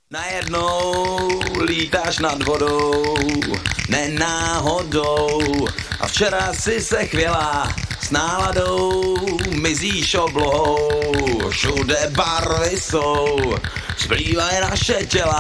Najednou lítáš nad vodou, nenáhodou. A včera si se chvěla s náladou, mizíš oblohou. Všude barvy jsou, splývají naše těla.